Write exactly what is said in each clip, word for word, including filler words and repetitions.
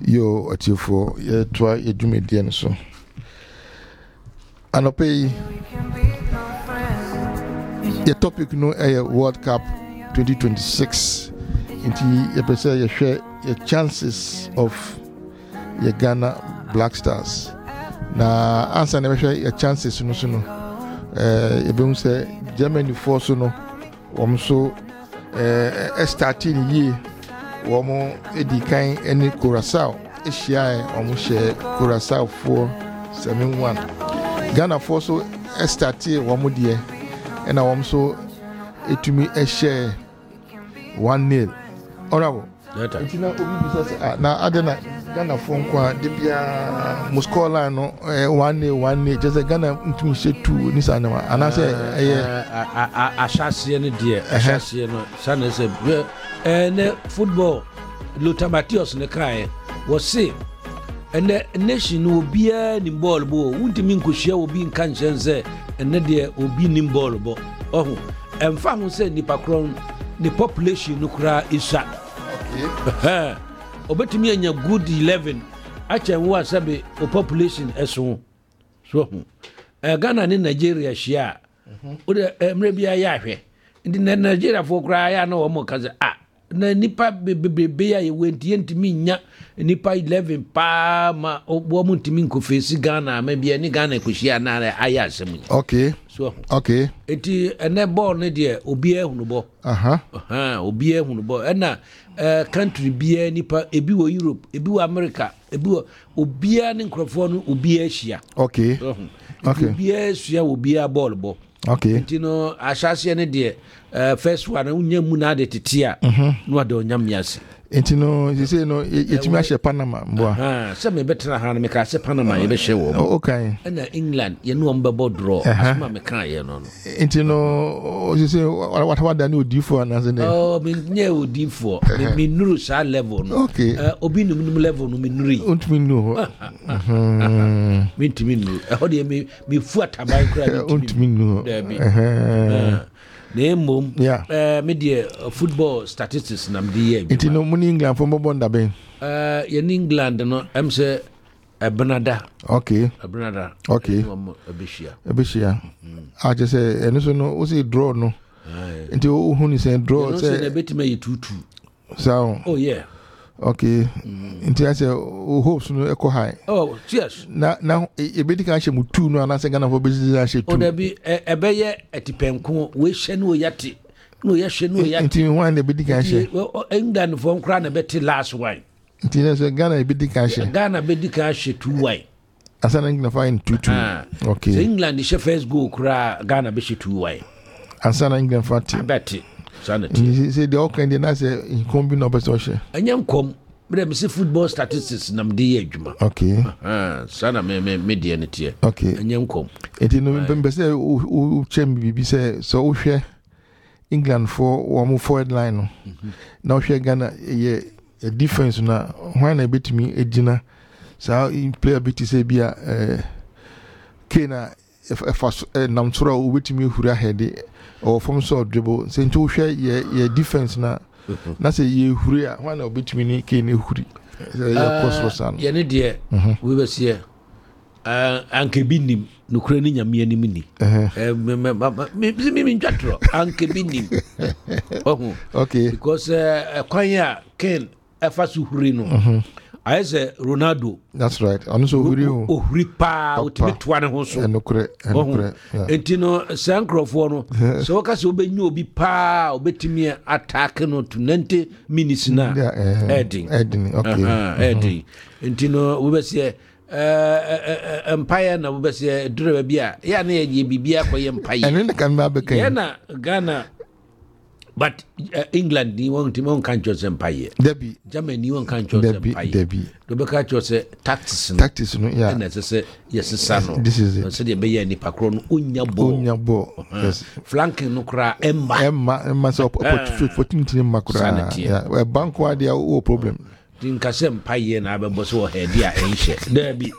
Yo, atiofo, ye twa ye dwumedie no so. Anope yi, ye topic no eh World Cup twenty twenty-six. Inti ye pese ye share ye chances of ye Ghana Black Stars. Na answer na share ye chances no so no. Eh ye be say Germany force no, wom so eh starting year Womo edi kan eni Curaçao ehia omo she Curaçao for seven one. Ghana for so estati womo de e na womo so etumi ehia one nil. Honorable Itina obi bisa na adena Ghana for nkwa de bia Moscow line no one nil one nil just Ghana ntumi she two ni sana ana say eh ashase ne de ashase no sana say and football Lothar Matthäus ne kai was say and the nation will be a ball bo untimi nkohia obi nka nchense and de obi nim ball bo oh and fa ho say nipa kron the population no kra isa okay obetimi anya good eleven acha nwa sabe o population eso so eh Ghana ni Nigeria shia o de emre bia ya hwe ndi Nigeria fo kra ya na o mo kaze ah na nipa bebebe ya yewentie ntimi nya nipa eleven pa ma obo mu ntimi nkofesi Ghana ma bia ni Ghana ekohia na aya asem. Okay. So okay. Eti ene ball ne de obi ehunu bo. Aha. Aha, obi ehunu bo. Ena eh country bia nipa ebi wo Europe, ebi wo America, ebi wo obi a ne nkrofo no obi ahia. Okay. Okay. Obi ahia obi a ball bo. Okay. Enti no ashase ne de Uh, first one unya mu na de tetia no ade onyam yase enti no you say no yetimi ahye Panama mboa ah se me betra ha na me ka se Panama ye be hye wo okay na England ye no mbebo draw asma me kan ye no no enti no you say what what da ni odifo na se ne oh me nye odifo me nuru sa level no okay uh, obi num num level no me nuri untimi nu mhm me ntimi nu e ho de me me fu ataban kra untimi nu eh Name yeah. uh, media uh, football statistics nam the year. Iti no muni England for mbonda ben. Uh in England no am say uh, Benada. Okay. Uh, Benada. Okay. Abishia. Abishia. I just say eno so no o say draw no. Enti o hu ni say draw say na betime two two. So. Oh yeah. Okay. Enti I say o hopes no echo high. Oh, yes. Na na e bedi kan hye mu two no ana say Ghana for business hye two. O da bi e be ye etipenko we hye no yate. No ye hye no yate. Enti one e bedi kan hye. England for nkra na beti last one. Enti na say Ghana e bedi kan hye. Ghana bedi kan hye two one. Asana England find two two. Okay. So England hye first goal kra Ghana be hye two one. Asana England fati. Beti. Sanity. You say the all kind na say inkombi no beso hye. Anyam kom But me see football statistics nam de adwuma. Okay. Ah, sana me me media ne tie. Okay. Anyam kom. Enti no be say o chem bibi say so o hwe England for one forward line no. Na o hwe Ghana ye a defense na when na betimi ejina so in player bit say bia eh Kena if if nam tora o betimi hura head or from so dribble say nti o hwe ye ye defense na na say ye huri a when na betimi ni Kena huri ya cross ye ne de we be say Uh, anke binim nukure ni nyame anim ni eh me me me me ntwatro anke binim oh okay because uh, kwan ya Ken afasu huri no I say Ronaldo that's right ono so huri o huri pa utimi toa ne ho so nukure nukure entino sankrofo no so ka se obenyu obi pa obetimi attack no to ninety minutes na heading heading okay heading entino we be say eh empire na we say dure bia ya na ye bibia kwa empire and then can be ya na Ghana but uh, England ni won tim on kan chose empire debi Germany won kan chose empire debi do be ka chose tactics no tactics no yeah na say yes sano this is it so de be ya ni pakro no onya bo onya bo yes flanking no kra emma emma emma so opportunity ni makura yeah we bank wa dia o problem din ka se empire na abebo so head ya enhye debi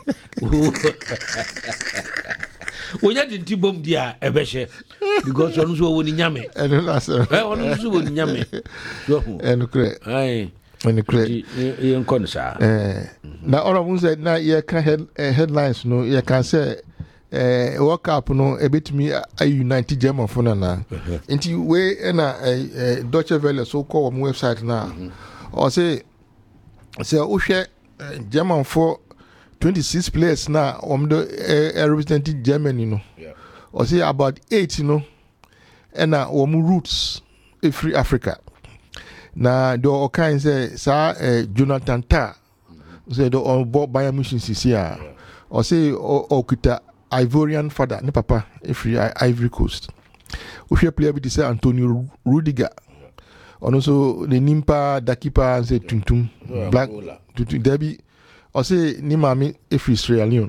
onya dinti bom dia ebehye because onu so woni nyame eno last eh onu so woni nyame so hu eno kre ai when the credit you concern eh now all of us said now you can head headlines no you can say eh World Cup no e betimi a unite German for na nti we na eh Deutsche Welle so call on website na or say say o hwe German for twenty-six players na um the uh, representing Germany no yeah or say about eight you know and na um roots in free Africa na do o kan say sa uh, Jonathan Tah say do on board Bayern Munich here or say o kita Ivorian father ne papa free Ivory Coast o hwe player bi say Antonio Rudiger ono so the nimpa dakipa say tuntum black tuntum debi o say ni mami free Sierra Leone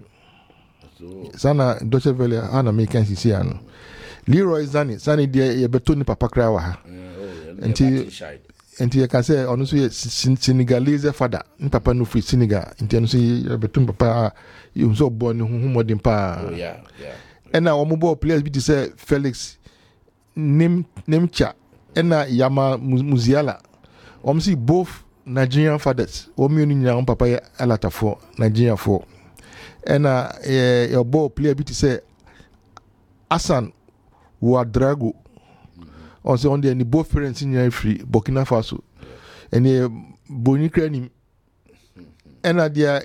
sana Deutsche Welle ana American sisi ano Leroy Zani Zani de ye beto ni papa kra wa ha enti enti you can say ono so Senegalese father ni papa no free Senegal enti ono so ye beto papa you so born hu modern pa oh yeah yeah ena omo ball players bi say Felix Nim Nimcha ena Yama Musiala omo see both Nigerian fathers omo ni nya papa ya alata for Nigeria for ena eh, your ball player bi say Hassan Ouedraogo on say on the both parents in free Burkina Faso and eh boni krani ena dia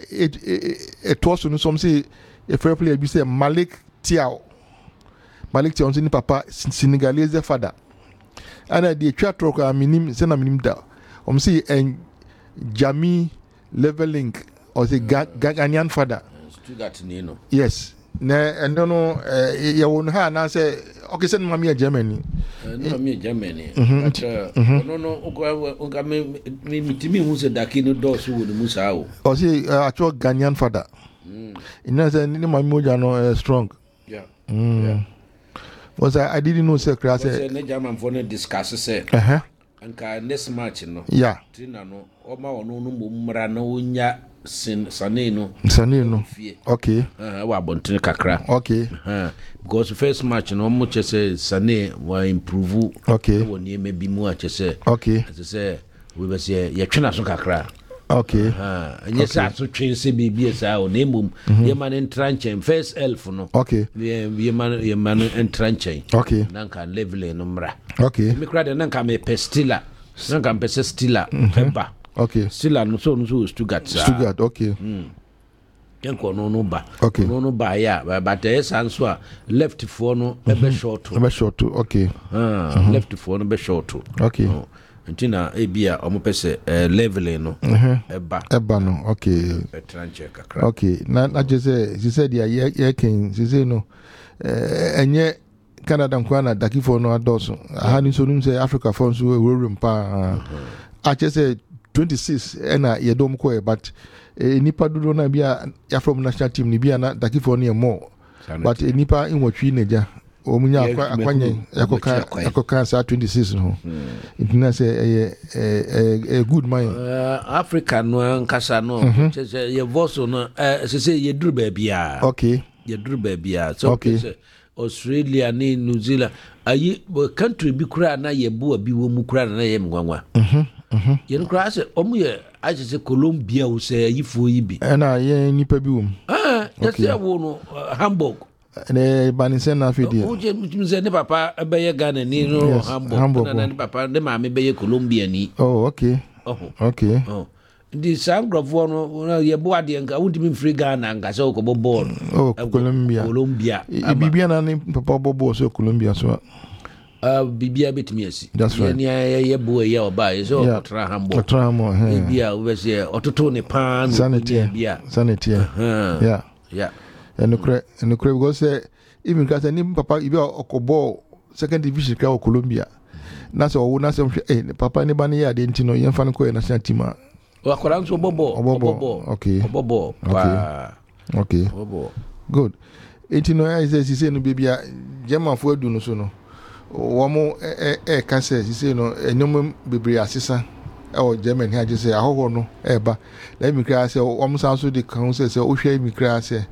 it was no some say a fair player bi say Malik Tiao Malik Tiao on papa Senegalese father ana dia twa troka minim say na minim da om say en Jami Leveling or say Ghanaian father Stuttgart Nino yes na and no eh ya won ha na say okay say mama Germany no me Germany but no no o ga me mitimi hu se dakino do so wo mu sa o o say actual Ghanaian father mm ina say ni mama moja no strong yeah mm yeah was I, I didn't know say class say na German for no discuss say eh uh-huh. Anka next match no yeah tina no o ma wono no mmra na onya sin Sane no Sane no okay uh wa bontin kakra okay uh because first match no mo che say Sane wa improve okay woni me bi mu a che say okay as say we be say ye twena so kakra okay uh anye sa so twen se bibie sa o na mum ye man entranchen first elf no okay ye ye man ye man entranchen okay nanka level no mra okay me krade nanka me pestila nanka me pestila pemba okay Stila no so no so Stuttgart Stuttgart okay mm yanko no no ba okay no no ba ya but there sanso a left for no e be short e be short okay ah left for no be short okay ntina e bia o mo pese level no e ba e ba no okay e tranche kakra okay na na je say she said ya ye ken she say no eh enye Canada nkwana daki for no adoso aha ni so num say Africa for so we pa a je say twenty-six ena ye dom ko but nipa dodo na bia ya from national team ni bia na daki for no more but nipa inwotwi neja o munya akwanye yakoka yakoka sa twenty-six no intina say a good man Africa no nkasa no ye voso no se se ye duru ba bia okay ye duru ba bia so okay. Australia ni New Zealand ayi country bi kura na ye bo bi wo mu kura na ye mwanwa mhm mhm ye kura se omu ye aje se Colombia o se yifo yi bi na ye nipa bi wo ah ye se wo no Hamburg ne banisen na fidi o je mze ne papa be ye Ghana ni no Hamburg na ne papa ne ma me be ye Colombia ni oh okay oh okay oh di sangrofo no ye bo ade nka wudimi free Ghana nka se ko ball oh Colombia Colombia bibia na ni papa bobo so Colombia so ah bibia betimi asi ye ni ye bo ye oba ye so otra Hamburg otra Hamburg he bibia we se ototo ne pan bibia sanity yeah yeah and the and the because even cause ni papa ibi okobo second division ka Colombia na so na so eh papa ni ba ni ya de ntino ye fa ko national team wa koranso bobo bobo okay bobo okay okay bobo good ntino ya say si say no bibia German fo adu no so no wo mo e e ka say si say no enyom bibiri asesa e o German ha je say ahoho no e ba let me cry say wo mo san so de kan say say o hwe mi cry say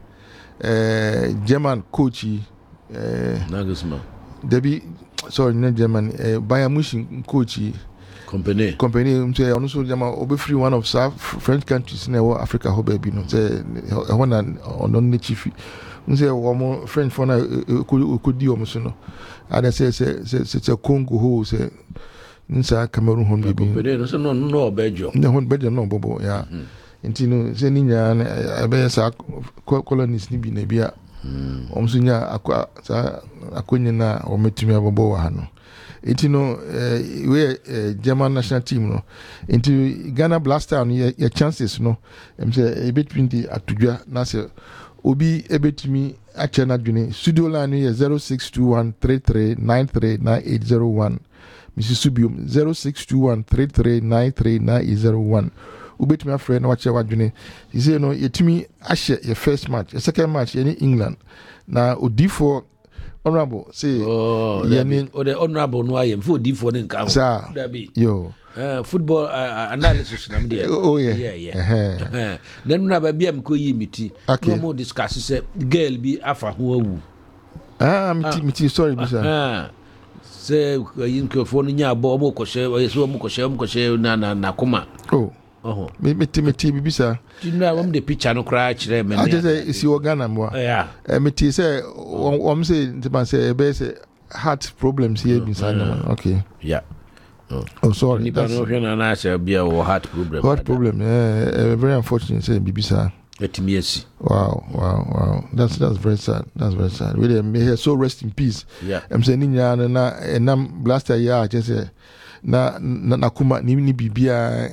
eh German coach eh Nagelsmann Debi sorry not German eh Bayern Munich coach company company um say ono so jama obe free one of South French countries na wo Africa ho baby no say ho na ono ne chief um say wo mo French for na ko di o mo so no ada say say say Congo ho say nsa Cameroon ho baby company no so no no Belgium no ho Belgium no bobo ya nti no say ni nya na be sa colonies ni bi na bia om so nya akwa sa akonye na o metumi abobo wa ha no. Into no uh, we uh, German national team no into Ghana Black Stars your, your chances no em say e between the atudwa na say obi e betumi a chena dwene studio line here zero six two one three three nine three nine eight zero one Missus Subium zero six two one three three nine three nine eight zero one ubetumi afre na wache wadwene he say no yetumi ahye your first match your second match in England na odifo honorable say oh yeah mean or the honorable no I am for D for den ka that be yo uh, football uh, analysis na there oh yeah yeah yeah uh-huh. Then na ba bia mko yi miti no more discuss say girl bi afa ho awu ah miti miti sorry bisa ah say yin ko fo no nya bo mo ko she so mo ko she mo ko she na na na kuma oh oh me miti miti bisa you know am the picture no cry chire me I just say is your Ghana mo yeah eh miti say om say ntiban say e be say heart problems here inside them okay yeah oh, oh sorry ni ba no hwe na na say bia o heart problem heart problem yeah uh, very unfortunate say bibisa etimiesi wow wow wow that's that's very sad that's very sad really may he so rest in peace yeah I'm saying nya na enam blaster ya just say na na kuma ni ni bibia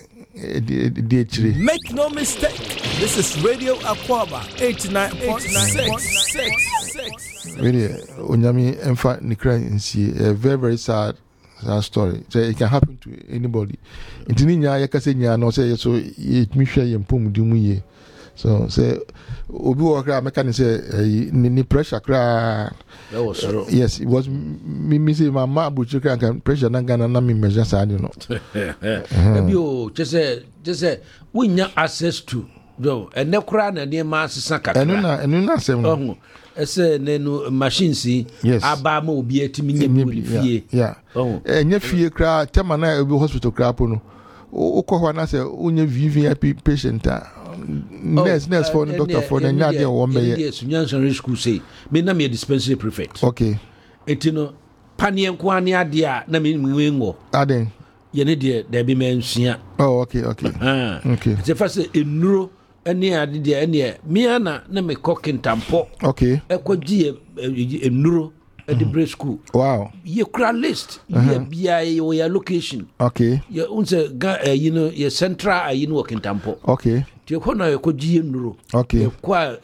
make no mistake, this is Radio Aquaba eighty-nine point six. Really, Onyami Emfa Nikra Nsi, a very very sad, sad story. So it can happen to anybody. Intininya yakase nya no say so it me share yempom dimu ye. So say obi wo kra meka say ni pressure kra. That was so. Yes, it was me me say mama abuchi kra kan pressure na Ghana na me measure sad no. Ebi o just say just say we nya access to do and ne kra na ne ma sesa kakra. Enu na enu na sem no. Ese ne no machines aba ma obi atimi nya bi fie. Yeah. Oh. Enya fie kra tema na obi hospital kra po no. Ukọ ho na say unye V V I P patient a nurse nurse for the doctor for the nya dey wo mbeye. Yes, Nyansan school say me na me dispensary prefect. Okay. Etino panien ko ani ade a na me me ngo. Aden. Ye ne de da bi mensia. Oh okay okay. Ah. Okay. Je fa say enuro ene ade de ene me ana na me kokintampo. Okay. Ekwaji enuro at the break school. Wow. You cry list. You bia your location. Okay. You unse you know your central you know working tempo. Okay. You kona you ko ji nuru. Okay. You kwa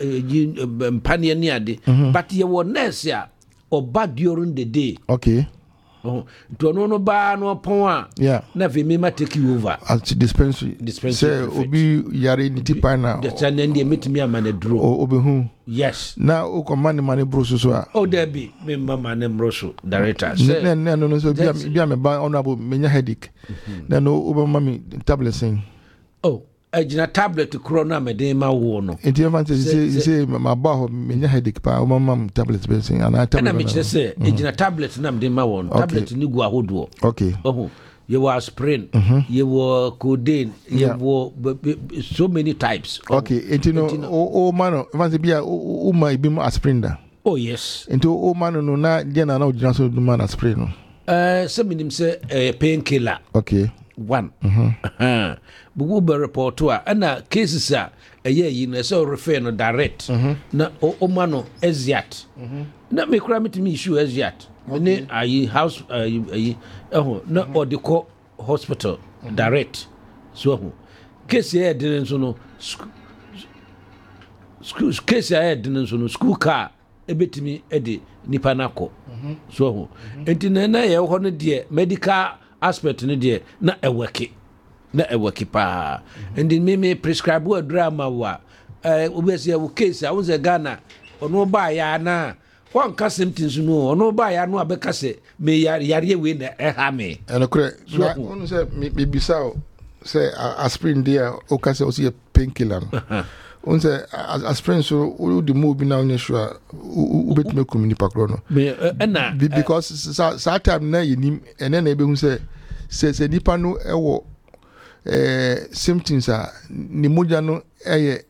mpanie ni ade. But you were nurse ya oba during the day. Okay. Oh, to no no ba no pon a. Yeah. Na ve me ma take you over. At dispensary. Dispensary. Say obi yare ni tipa na. The channel dey meet me am na draw. Obi hu. Yes. Na o ko mani mani broso so a. Oh there be me mama na broso director. Say no no no so bia bia me ba honorable menya headache. Na no oba mami tablet sing. Oh. Ejina tablet kro na me den ma wo no. Enti evan say say ma ba ho menya headache pa o mama tablet be sing ana tablet. Na me kire say ejina tablet na me den ma wo no. Tablet ni gu ahodo. Okay. Oh. You were aspirin, you were codeine, you were so many types. Okay, enti no o o man evan say bia o ma ibi mo aspirin da. Oh yes. Enti o man no na dia na na o jina so do man aspirin no. Eh say minim say painkiller. Okay. One. Mhm. Bugu be report to ana cases a eye yi no say refer no direct. Na o ma no eziat. Na me kura metimi issue eziat. Ne ayi house ayi eh na odiko hospital direct. So ho. Case here den so no school case here den so no school car ebetimi e de nipa nako. So ho. Enti na na ye ho no de medical aspect no de na e work na e work pa and me me prescribe a drama wa eh obese ya case a won Ghana ono ba ya na wan ka symptoms no ono ba ya no abeka se me yare yare we na e ha me eno kure na won say me bisa say aspirin there o ka say o see painkiller on say aspirin so o the move bi na on sure u betime community pakro no me na because sa time na yinim ene na ebe hu say se se nipa no ewo eh symptoms a ni moja no eye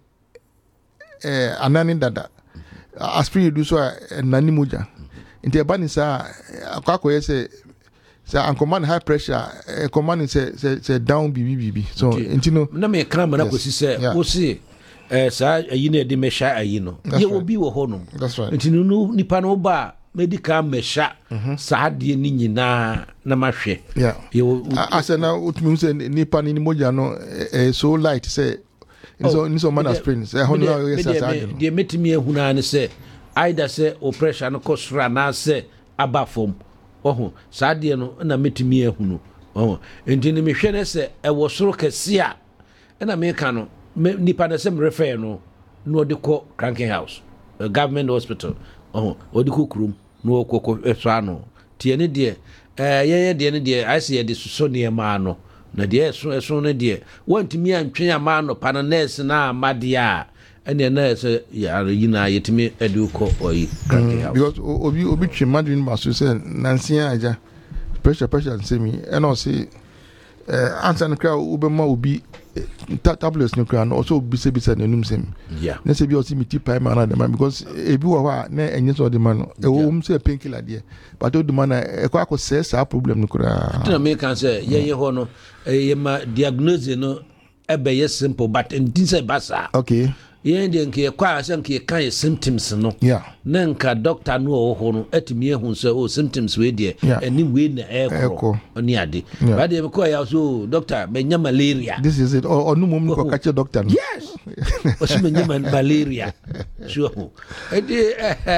eh anani dada aspirin do so nani moja nti eba ni sa akwakoye se se command high pressure eh, command se se se down bibi bibi so nti no na me kra mana ko si se wo si eh sa ayi na de mesha ayi no ye obi wo ho no nti no nipa no ba medical mesha sa de ni nyina na mahwe yeah asa na utumi se nipa ni moja no eh, so light say so ni so man aspirin say ho no yes asa de metimi ehuna ne se either say operation ko sra na se abafom oho sa de no na metimi ehunu oho enti ni mehwe ne se e wo soro kese a na me ka no nipa na se me refer no no de ko Cranking House a government hospital oh odi ko krum no ko ko eso ano tie ne de eh ye de ne de I see de so ne ma no na de eso eso ne de wantimi antwen ama no pa na nurse na amade a ene na se ya yina yetimi edu ko oyi Cranking House because obi obi twi madwin ba so se nansia aja pressure pressure nsemi ene o se eh ansa no kra ubema obi tablets no kra no also be se be se nenum sem yeah na se bi o si miti pai man na because ebi wo ha na enye so de man e wo um se painkiller de but o de man e kwa ko se sa problem no kra na me kan se ye ye ho no ye ma diagnose no e be ye simple but in this basa okay ye de nke kwa se nke kan symptoms no yeah na nka doctor no o ho no etimi ehun se o symptoms we de ani we na e ko oni ade ba de ko ya so doctor me nya malaria this is it or no mum ko catch doctor yes o si me nya malaria sure e de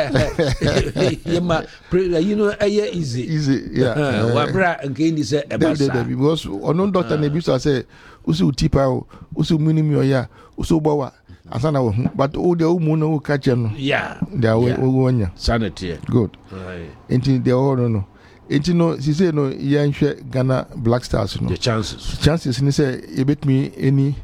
ye ma you know aye easy easy yeah wa bra nke ni se e ba sa because ono doctor na bi so say usu tipa o usu minimi o ya usu bawa asana wo but o de o mu no catch no yeah they are wonya sanity good right enti de o no enti no si say no yanhwe Ghana Black Stars no the chances chances ni say e betimi any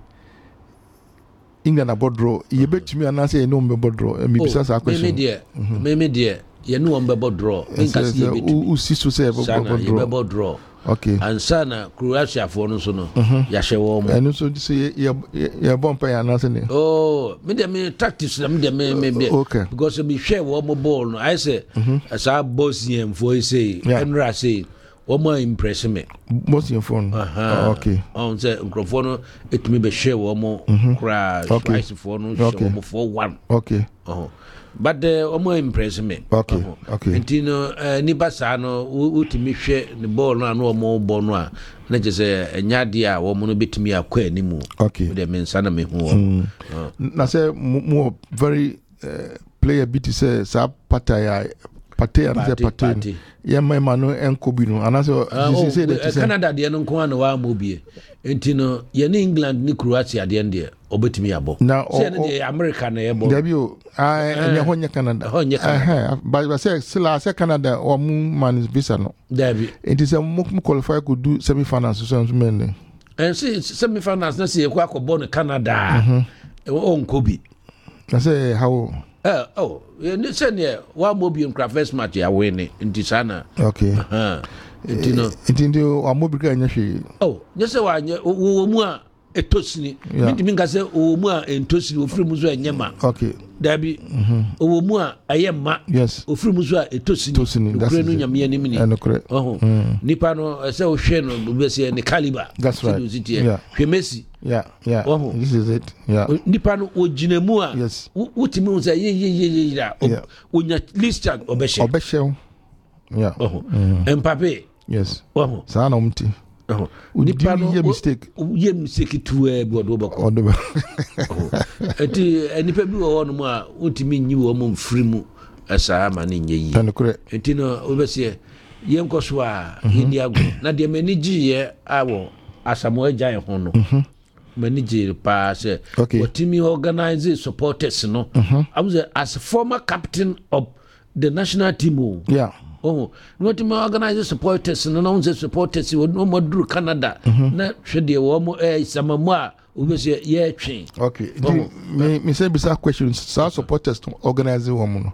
England about draw e betimi anase no mbe draw me bisa sa question me me me me de ye no mbe draw nka si e betimi u si so say mbe draw okay and sana Croatia for no so no ya hye wo mo enu so say ye ye bompa ya na say ne oh me de me tactics na me de me me okay because me hye wo mo ball no I say as a Bosnian for say enra say wo mo impress me Bosnian phone okay on say microphone no etumi be hye wo mo kra twice for no show mo for one okay oh but the omo impress me okay okay entino ni basa no utimi hwe ni ball no na omo ball no a na je se enyade a wo mo no betimi akwa animu okay de me nsa me hu na say mo very player bit say sa pataya pataya na say pataya ye mai manu enkobi no ana say say say Canada de no nko na wa mo bie entino ye ni England ni Croatia de ende obetimi abo say na de America na ye bo debi o ah enya honya Canada eh but say sila say Canada o mu man visa no debi it is a mo qualify could do semi finals so so men and see semi finals na say kwa ko bon Canada o nkobi na say how eh oh you say ne wa mo bi nkra first match ya win nti sana okay uh ntino ntino wa mo bi ka nya hwe oh nyese wa wo mu a etosini mintimi nka se o mu a entosini ofiri mu so enyema okay dabi o mu a ayema yes ofiri mu so a etosini okure no nyame anim ni oh nipa no se o hwe no be se ne caliber that's right hwe Messi yeah yeah oh. This is it yeah nipa no o ginemu a yes utimi un say ye ye ye ye o nya list obehye obehye yeah oh Mbappe yes oh sa na umti oh nipa no ye mistake ye mistake tu e bi odo bako odo ba eti nipa bi wo no mu a utimi nyi wo mo mfiri mu asa ma ne nye yi tanokure eti no obese ye nkoso a yini ago na de mani giye awo asamo agya ho no mani giye pa se otimi organize supporters no I was as former captain of the national team yeah oh not my organize supporters no no say supporters we no moduru Canada na hwede wo mo eh samamu a obese ye twen okay me me say bisa questions so supporters to organize wo mo no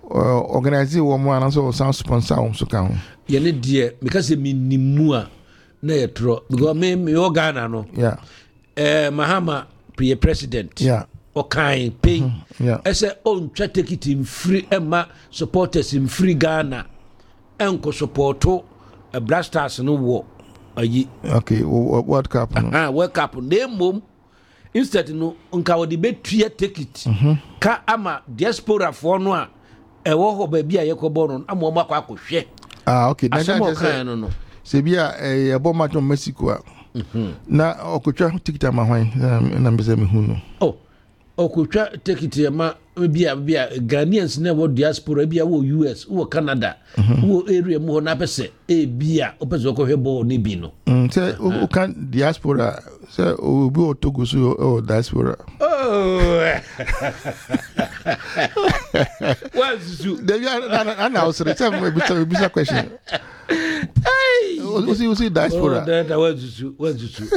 organize wo mo ana so sound sponsor wo so kan ye ne de because me nimu a na yɛ tro because me me Ghana no yeah eh Mahama pre president yeah okay pay mm-hmm. yeah ese on twa take it in free ema supporters in free Ghana enko supporto a Black Stars no wo ayi okay World Cup no ah World Cup na mom instead no nka wo de betua take it mm-hmm. ka ama diaspora for no a ewo ho ba bia yekobo no ama mo akwa akohwe ah okay na say no no se bia e bo match on Mexico a mhm na okotwa ticket ama hwan na mbeze me hu no oh okotwa ticket ama bia bia Ghanaians na wo diaspora bia wo U S wo Canada wo area mu na pese e bia opese okohwe bo ni bi no mm say o kan diaspora say obi o Togo so o diaspora oh what's you there you are now so the time we be a question hey you see you see diaspora oh that was you what's you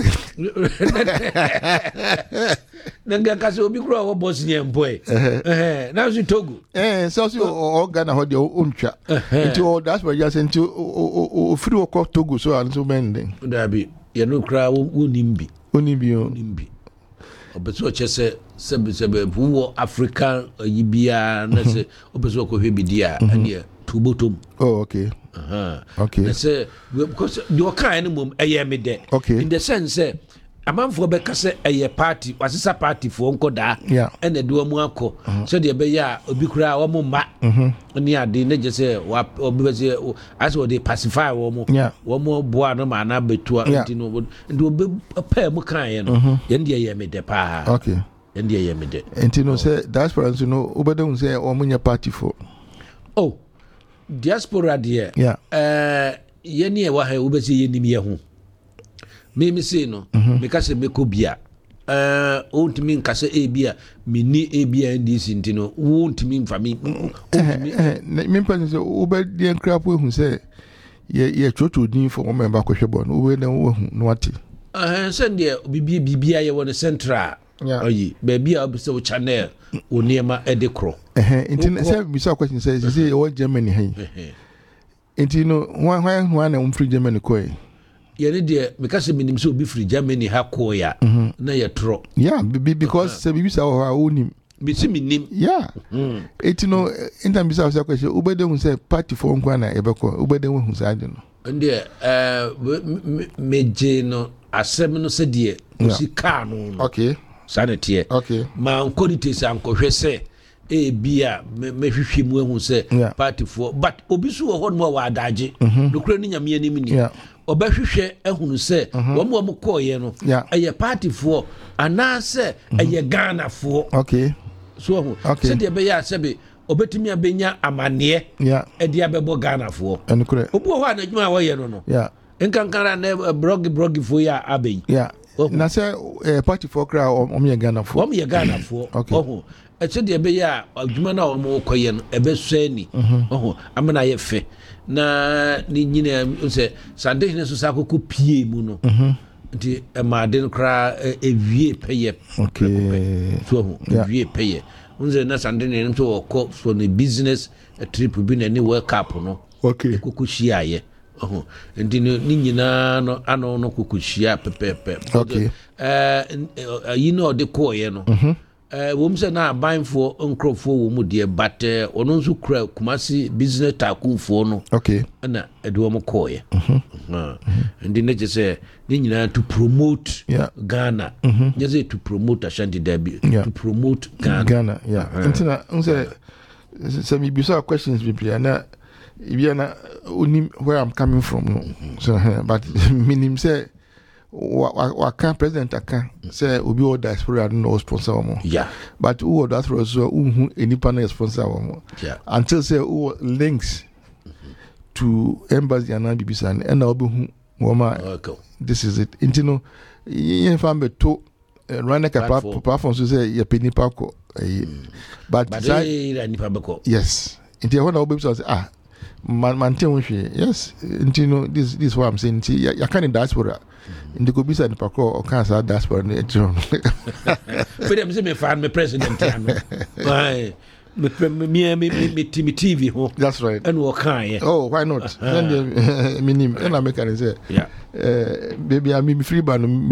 nanga kasi obi kura wo boss nye mboy eh na so Togo eh so so o Ghana ho de ontwa nti o diaspora just nti o free o Togo so and so mending da bi ye no kura wo nimbi onimbi o nimbi obeso chese sebe sebe wo African yibia na se obeso ko hwebidia ane tubotom oh okay uh-huh okay na se because your kind mum eye me de okay in the sense amanfo be kase eye party wasisa party fo nko da ene de omu akọ so de be ya obi kura wo mu ma ni ade ne je se obi be se as wo dey pacify wo mu wo mu boa no ma na betua nti no ndi obi pa mu kan ye no ye ndi ye me de pa okay ye ndi ye me de nti no se diaspora no obedun se o mu nya party fo oh diaspora de eh ye ni e wa ha obi se ye nim ye ho me me say no me ka se me ko bia eh ontimi nka se e bia me ni e bia ndi sinti no wontimi mfa me ontimi me mpa se obe die crap we hu se ye ye chocho din for mo member ko hwebo no we na wo hu no ati eh se ndie bibia bibia ye won central ayi be bia obi se channel oniema edekro eh inti se bi so question say say wo Germany hey inti no hwan hwan hwan na umfri Germany ko e yene de because minim so bi free Germany ha ko ya na ye tro yeah because se bi bisa ho ha onim bi si minim yeah it no intam bisa so question ubede hu say party for nkwa na ebeko ubede hu say ade no nde eh meje no asem no se de osi ka no okay sanete okay ma nkodite se ankohwe se e bia me hwehwe mu ehu se party for but obi so ho no wa adaje no kura ni nyame anim ni obahwehwe ehunu se wo mo mo koye no eye party for anase eye Ghana for okay so ho se de be ya se be obetimi abenya amane e de abebo Ghana for enkure obu ho anadwuma wo ye no no enkankara na blog blog for ya aben na se party for kra o me Ghana for o me Ghana for oho e se de be ya adwuma na o mo koye no e be swani oho amana ye fe na ni nyina se sande ne so sa kokko pie mu no nti e ma den kra ewie peye okay so ewie peye unze na sande ne so okọ so ne business trip bi na ni World Cup no okay kokko shia ye oho nti ni nyina no ano no kokko shia pepepe okay eh yi no de ko ye no eh wo mse na banfo nkrofo wo mu de but ono nso kura Kumasi business takunfo no okay na edo mo koye mhm ndi ne jese ni nyina to promote Ghana jese to promote Ashanti Derby to promote Ghana Ghana yeah ntina nse se mi bisa questions bi bia na bia na onim where I'm coming from no so but minim say wa wa kan president aka say obi o diaspora no sponsor mo yeah but who that was so who any panel sponsor mo yeah until say who links to embassy and bibisa and obi hu woma this is it intino yen fambe to run a platform so say ye peni pako but yes intino when obi say ah man maintain yes intino this this is what I'm saying ya kan diaspora ndi ko bisa ni pako o kan sa diaspora ni etro but them say me fan me president ano why me me me me T V ho. That's right. And what kind? Oh, why not? Then the minim. And I make an say. Yeah. Uh, baby, I'm free, but